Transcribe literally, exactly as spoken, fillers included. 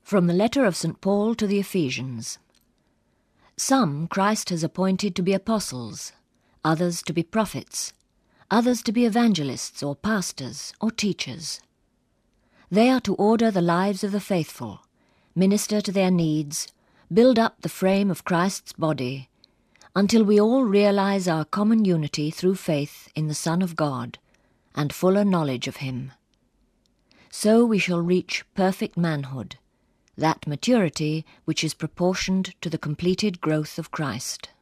From the letter of Saint Paul to the Ephesians. Some Christ has appointed to be apostles, others to be prophets, others to be evangelists or pastors or teachers. They are to order the lives of the faithful, minister to their needs, build up the frame of Christ's body, until we all realize our common unity through faith in the Son of God and fuller knowledge of him. So we shall reach perfect manhood, that maturity which is proportioned to the completed growth of Christ.